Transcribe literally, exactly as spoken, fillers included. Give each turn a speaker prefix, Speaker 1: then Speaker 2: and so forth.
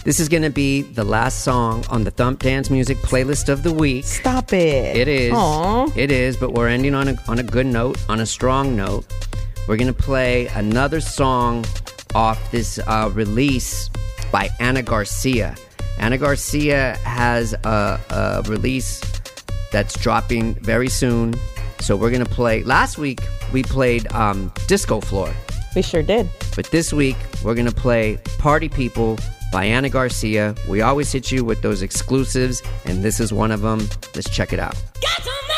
Speaker 1: This is going to be the last song on the Thump Dance Music playlist of the week.
Speaker 2: Stop it.
Speaker 1: It is.
Speaker 2: Aww.
Speaker 1: It is, but we're ending on a, on a good note, on a strong note. We're going to play another song off this uh, release by Ana Garcia. Ana Garcia has a, a release that's dropping very soon. So we're going to play... Last week, we played um, Disco Floor.
Speaker 2: We sure did.
Speaker 1: But this week, we're going to play Party People by Ana Garcia. We always hit you with those exclusives, and this is one of them. Let's check it out.